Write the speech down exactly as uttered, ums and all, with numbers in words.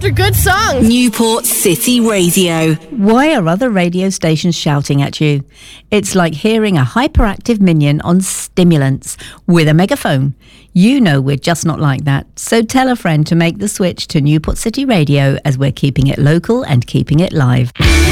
after good songs. Newport City Radio. Why are other radio stations shouting at you? It's like hearing a hyperactive minion on stimulants with a megaphone. You know we're just not like that. So tell a friend to make the switch to Newport City Radio, as we're keeping it local and keeping it live.